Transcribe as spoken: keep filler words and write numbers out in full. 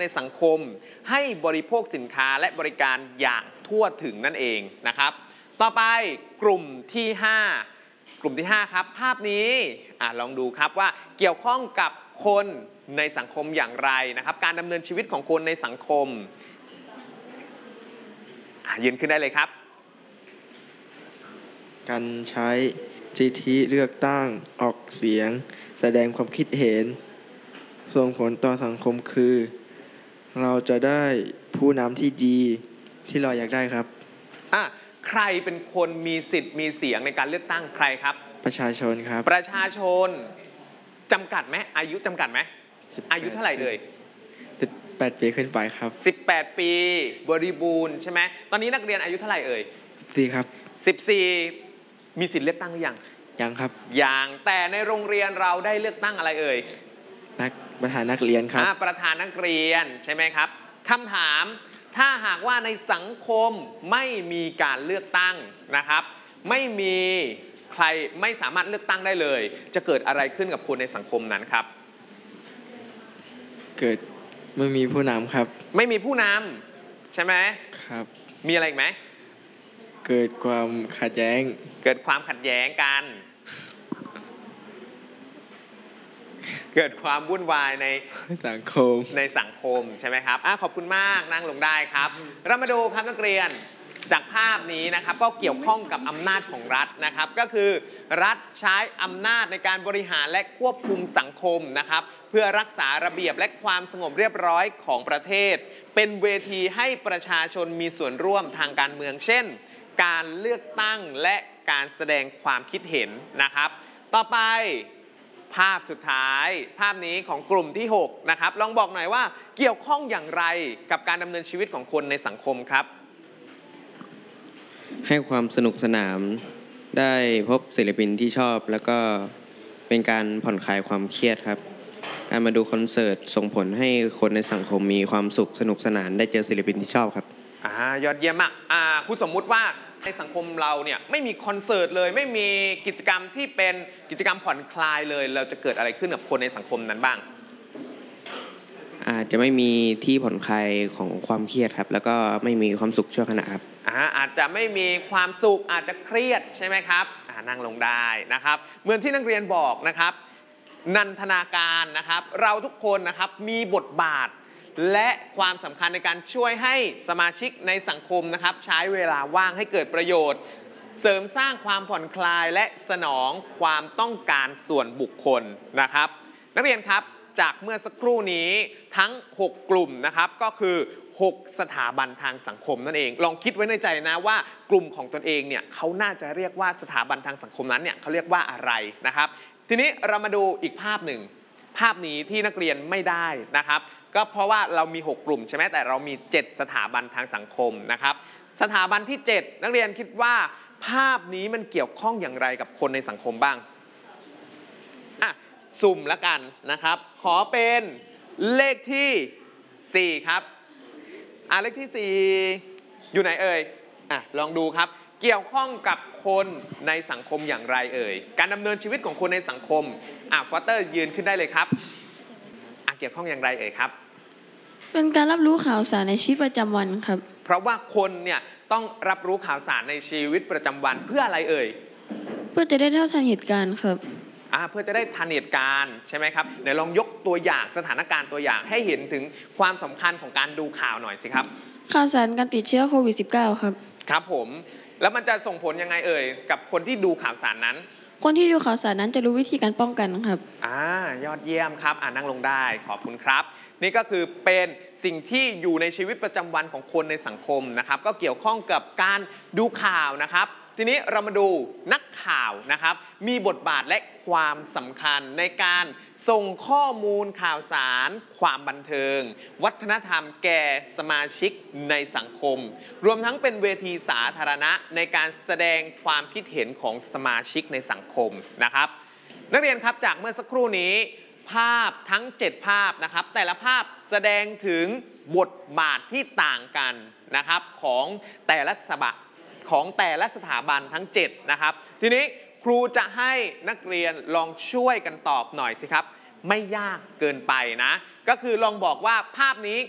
ในสังคมให้บริโภคสินค้าและบริการอย่างทั่วถึงนั่นเองนะครับต่อไปกลุ่มที่ห้ากลุ่มที่ห้าครับภาพนี้อ่ะลองดูครับว่าเกี่ยวข้องกับคนในสังคมอย่างไรนะครับการดำเนินชีวิตของคนในสังคมอ่ะยืนขึ้นได้เลยครับการใช้สิทธิเลือกตั้งออกเสียงแสดงความคิดเห็นส่งผลต่อสังคมคือเราจะได้ผู้นำที่ดีที่เราอยากได้ครับอ่ะใครเป็นคนมีสิทธิ์มีเสียงในการเลือกตั้งใครครับประชาชนครับประชาชนจำกัดไหมอายุจำกัดไหมอายุเท่าไหร่เอ่ยสิบแปดปีขึ้นไปครับสิบแปดปีบริบูรณ์ใช่ไหมตอนนี้นักเรียนอายุเท่าไหร่เอ่ยสี่ครับสิบสี่มีสิทธิ์เลือกตั้งหรือยังยังครับยังแต่ในโรงเรียนเราได้เลือกตั้งอะไรเอ่ยนักประธานนักเรียนครับประธานนักเรียนใช่ไหมครับคำถามถ้าหากว่าในสังคมไม่มีการเลือกตั้งนะครับไม่มีใครไม่สามารถเลือกตั้งได้เลยจะเกิดอะไรขึ้นกับคนในสังคมนั้นครับเกิดไม่มีผู้นำครับไม่มีผู้นำใช่ไหมครับมีอะไรอีกไหมเกิดความขัดแย้งเกิดความขัดแย้งกันเกิดความวุ่นวายในสังคมในสังคมใช่ไหมครับอ่ะขอบคุณมากนั่งลงได้ครับเรามาดูครับนักเรียนจากภาพนี้นะครับก็เกี่ยวข้องกับอำนาจของรัฐนะครับก็คือรัฐใช้อำนาจในการบริหารและควบคุมสังคมนะครับเพื่อรักษาระเบียบและความสงบเรียบร้อยของประเทศเป็นเวทีให้ประชาชนมีส่วนร่วมทางการเมืองเช่นการเลือกตั้งและการแสดงความคิดเห็นนะครับต่อไปภาพสุดท้ายภาพนี้ของกลุ่มที่หกนะครับลองบอกหน่อยว่าเกี่ยวข้องอย่างไรกับการดำเนินชีวิตของคนในสังคมครับให้ความสนุกสนานได้พบศิลปินที่ชอบแล้วก็เป็นการผ่อนคลายความเครียดครับการมาดูคอนเสิร์ตส่งผลให้คนในสังคมมีความสุขสนุกสนานได้เจอศิลปินที่ชอบครับอ่ายอดเยี่ยมมากอ่าคุณสมมุติว่าในสังคมเราเนี่ยไม่มีคอนเสิร์ตเลยไม่มีกิจกรรมที่เป็นกิจกรรมผ่อนคลายเลยเราจะเกิดอะไรขึ้นกับคนในสังคมนั้นบ้างอาจจะไม่มีที่ผ่อนคลายของความเครียดครับแล้วก็ไม่มีความสุขชั่วขณะครับอ่าอาจจะไม่มีความสุขอาจจะเครียดใช่ไหมครับอ่านั่งลงได้นะครับเหมือนที่นักเรียนบอกนะครับนันทนาการนะครับเราทุกคนนะครับมีบทบาทและความสำคัญในการช่วยให้สมาชิกในสังคมนะครับใช้เวลาว่างให้เกิดประโยชน์เสริมสร้างความผ่อนคลายและสนองความต้องการส่วนบุคคลนะครับนักเรียนครับจากเมื่อสักครู่นี้ทั้งหกกลุ่มนะครับก็คือหกสถาบันทางสังคมนั่นเองลองคิดไว้ในใจนะว่ากลุ่มของตนเองเนี่ยเขาน่าจะเรียกว่าสถาบันทางสังคมนั้นเนี่ยเขาเรียกว่าอะไรนะครับทีนี้เรามาดูอีกภาพหนึ่งภาพนี้ที่นักเรียนไม่ได้นะครับก็เพราะว่าเรามีหกกลุ่มใช่ไหมแต่เรามีเจ็ดสถาบันทางสังคมนะครับสถาบันที่เจ็ดนักเรียนคิดว่าภาพนี้มันเกี่ยวข้องอย่างไรกับคนในสังคมบ้างอ่ะสุ่มละกันนะครับขอเป็นเลขที่สี่ครับอ่ะเลขที่สี่อยู่ไหนเอ่ยอ่ะลองดูครับเกี่ยวข้องกับคนในสังคมอย่างไรเอ่ยการดำเนินชีวิตของคนในสังคมอ่ะฟอสเตอร์ยืนขึ้นได้เลยครับอ่ะเกี่ยวข้องอย่างไรเอ่ยครับเป็นการรับรู้ข่าวสารในชีวิตประจำวันครับเพราะว่าคนเนี่ยต้องรับรู้ข่าวสารในชีวิตประจำวันเพื่ออะไรเอ่ยเพื่อจะได้เท่าทันเหตุการณ์ครับอ่าเพื่อจะได้ทันเหตุการณ์ใช่ไหมครับเดี๋ยวลองยกตัวอย่างสถานการณ์ตัวอย่างให้เห็นถึงความสำคัญของการดูข่าวหน่อยสิครับข่าวสารการติดเชื้อโควิด สิบเก้า ครับครับผมแล้วมันจะส่งผลยังไงเอ่ยกับคนที่ดูข่าวสารนั้นคนที่ดูข่าวสารนั้นจะรู้วิธีการป้องกันครับอ่ายอดเยี่ยมครับอ่านั่งลงได้ขอบคุณครับนี่ก็คือเป็นสิ่งที่อยู่ในชีวิตประจำวันของคนในสังคมนะครับก็เกี่ยวข้องกับการดูข่าวนะครับทีนี้เรามาดูนักข่าวนะครับมีบทบาทและความสำคัญในการส่งข้อมูลข่าวสารความบันเทิงวัฒนธรรมแก่สมาชิกในสังคมรวมทั้งเป็นเวทีสาธารณะในการแสดงความคิดเห็นของสมาชิกในสังคมนะครับนักเรียนครับจากเมื่อสักครู่นี้ภาพทั้งเจ็ดภาพนะครับแต่ละภาพแสดงถึงบทบาทที่ต่างกันนะครับของแต่ละสถาของแต่ละสถาบันทั้งเจ็ดนะครับทีนี้ครูจะให้นักเรียนลองช่วยกันตอบหน่อยสิครับไม่ยากเกินไปนะก็คือลองบอกว่าภาพนี้